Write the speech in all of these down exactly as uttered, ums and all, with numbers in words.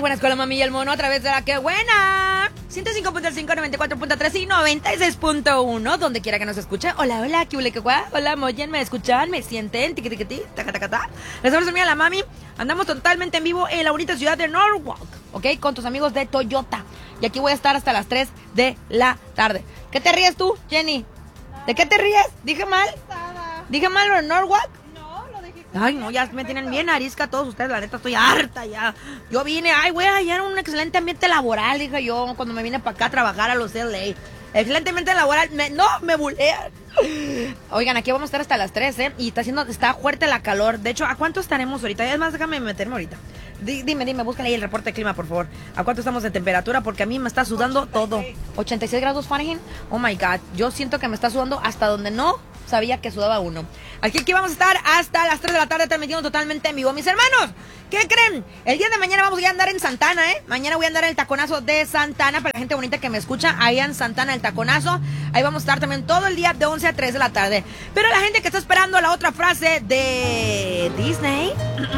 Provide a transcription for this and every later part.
buenas con la mami y el mono a través de la que buena. ciento cinco punto cinco, noventa y cuatro punto tres y noventa y seis punto uno, donde quiera que nos escuche. Hola, hola, ¿qué huele, qué guá? Hola, moyen, ¿me escuchan? ¿Me sienten? Tiqui, tiqui, tiqui, taca, taca, taca. Les hablo a la mami. Andamos totalmente en vivo en la bonita ciudad de Norwalk, ¿ok? Con tus amigos de Toyota. Y aquí voy a estar hasta las tres de la tarde. ¿Qué te ríes tú, Jenny? ¿De qué te ríes? ¿Dije mal? ¿Dije mal lo de Norwalk? Ay, no, ya me tienen bien arisca todos ustedes, la neta, estoy harta ya. Yo vine, ay, güey, allá era un excelente ambiente laboral, dije yo, cuando me vine para acá a trabajar a los L A. Excelente ambiente laboral, me, no, me bulean. Oigan, aquí vamos a estar hasta las tres, ¿eh? Y está haciendo, está fuerte la calor. De hecho, ¿a cuánto estaremos ahorita? Es más, déjame meterme ahorita. D dime, dime, búscale ahí el reporte de clima, por favor. ¿A cuánto estamos de temperatura? Porque a mí me está sudando todo. ¿ochenta y seis grados Fahrenheit? Oh my God, yo siento que me está sudando hasta donde no sabía que sudaba uno. Aquí, aquí vamos a estar hasta las tres de la tarde transmitiendo totalmente en vivo. Mis hermanos, ¿qué creen? El día de mañana vamos a andar en Santana, ¿eh? Mañana voy a andar en el taconazo de Santana. Para la gente bonita que me escucha, ahí en Santana, el taconazo. Ahí vamos a estar también todo el día de once a tres de la tarde. Pero la gente que está esperando la otra frase de Disney,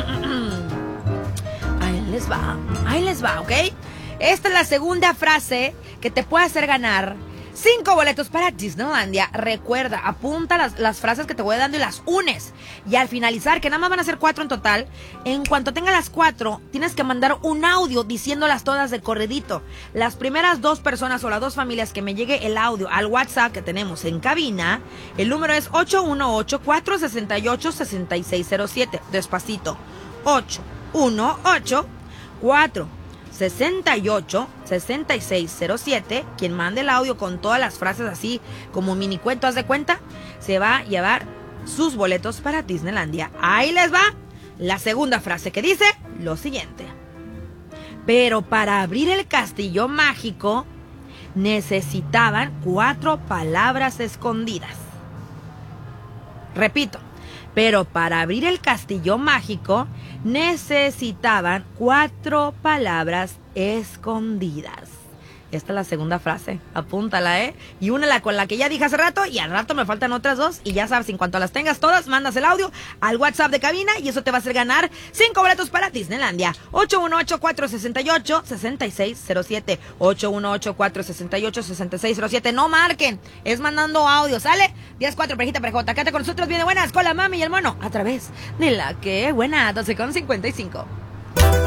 ahí les va, ahí les va, ¿ok? Esta es la segunda frase que te puede hacer ganar cinco boletos para Disneylandia. Recuerda, apunta las, las frases que te voy dando y las unes. Y al finalizar, que nada más van a ser cuatro en total, en cuanto tenga las cuatro, tienes que mandar un audio diciéndolas todas de corridito. Las primeras dos personas o las dos familias que me llegue el audio al WhatsApp que tenemos en cabina, el número es ocho uno ocho, cuatro seis ocho, seis seis cero siete. Despacito. ocho uno ocho, cuatro sesenta y ocho, sesenta y seis cero siete. Quien mande el audio con todas las frases así como mini cuento, haz de cuenta, se va a llevar sus boletos para Disneylandia. Ahí les va la segunda frase, que dice lo siguiente: pero para abrir el castillo mágico necesitaban cuatro palabras escondidas. Repito, pero para abrir el castillo mágico necesitaban cuatro palabras escondidas. Esta es la segunda frase, apúntala, ¿eh? Y únela con la que ya dije hace rato, y al rato me faltan otras dos, y ya sabes, en cuanto las tengas todas, mandas el audio al WhatsApp de cabina, y eso te va a hacer ganar cinco boletos para Disneylandia. ocho uno ocho, cuatro seis ocho, seis seis cero siete, ocho uno ocho, cuatro seis ocho, seis seis cero siete. No marquen, es mandando audio, ¿sale? diez cuatro, parejita, parejota, quédate con nosotros, viene buenas, con la mami y el mono, a través de la que buena, doce con cincuenta y cinco.